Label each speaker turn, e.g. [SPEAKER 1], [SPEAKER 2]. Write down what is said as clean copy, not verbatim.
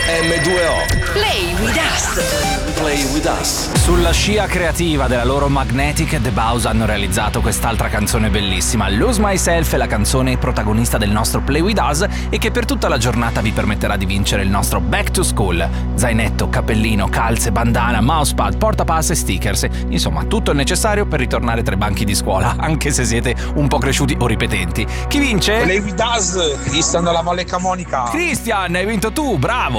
[SPEAKER 1] M2O.
[SPEAKER 2] Play with us.
[SPEAKER 1] Play with us.
[SPEAKER 3] Sulla scia creativa della loro Magnetic, The Baus hanno realizzato quest'altra canzone bellissima. Lose Myself è la canzone protagonista del nostro Play with us e che per tutta la giornata vi permetterà di vincere il nostro Back to School. Zainetto, cappellino, calze, bandana, mousepad, portapass e stickers. Insomma, tutto il necessario per ritornare tra i banchi di scuola, anche se siete un po' cresciuti o ripetenti. Chi vince?
[SPEAKER 4] Play with us, Cristian dalla Valle Camonica.
[SPEAKER 3] Christian, hai vinto tu, bravo!